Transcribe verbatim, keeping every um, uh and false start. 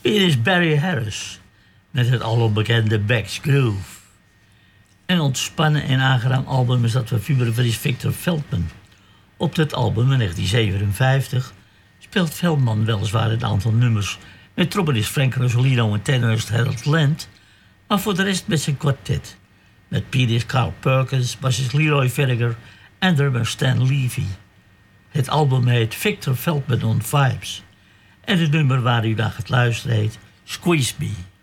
Hier is Barry Harris met het alombekende Beck's Groove. Een ontspannen en aangenaam album is dat van vibrafonist Victor Feldman. Op dit album in negentien zevenenvijftig speelt Feldman weliswaar een aantal nummers met trombonist Frank Rosolino en tenorist Harold Land, maar voor de rest met zijn kwartet. Met pianist Carl Perkins, bassist Leroy Ferriger en drummer Stan Levy. Het album heet Victor Feldman on Vibes. En het nummer waar u naar gaat luisteren heet Squeeze Me.